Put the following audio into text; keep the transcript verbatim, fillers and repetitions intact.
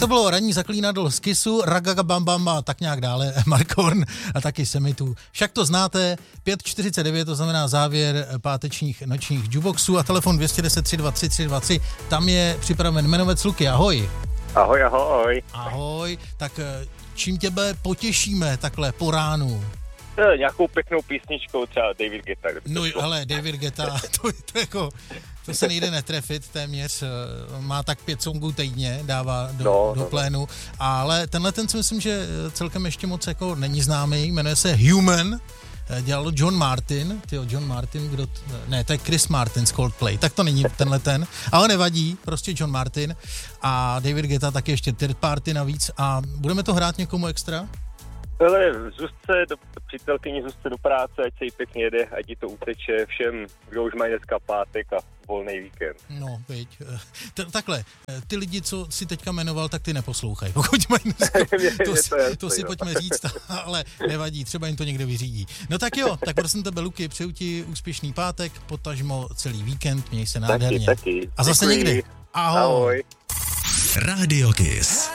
to bylo ranní zaklínadlo z Kissu, Ragagabambam a tak nějak dále, Mark Horn a taky Semitu. Však to znáte, pět čtyřicet devět, to znamená závěr pátečních nočních jukeboxů a telefon dvě jedna nula tři dva tři tři dva tři, tam je připraven jmenovec Luky, ahoj. Ahoj, ahoj. Ahoj, tak čím těbe potěšíme takhle po ránu? No, nějakou pěknou písničkou, třeba David Guetta. No ale David Guetta, to, to, jako, to se nejde netrefit téměř, má tak pět songů týdně, dává do, no, do no, plénu, ale tenhle ten si myslím, že celkem ještě moc jako není známý, jmenuje se Human, dělal John Martin, tyjo, John Martin, kdo, t... ne, to je Chris Martin z Coldplay, tak to není tenhle ten, ale nevadí, prostě John Martin a David Guetta taky ještě third party navíc a budeme to hrát někomu extra? Ale Zuzce, do, přítelkyni Zuzce do práce, ať se jí pěkně jede, ať jí to uteče všem, kdo už mají dneska pátek a volný víkend. No, viď. T- takhle, ty lidi, co si teďka jmenoval, tak ty neposlouchají. Pokud mají dneska, to, si, to, jasný, to si pojďme říct, ale nevadí, třeba jim to někdo vyřídí. No tak jo, tak prosím tebe, Luky, přeju ti úspěšný pátek, potažmo celý víkend, měj se nádherně. Taky, taky. A zase Děkuji. někdy. Ahoj. Ahoj. Radio Kiss.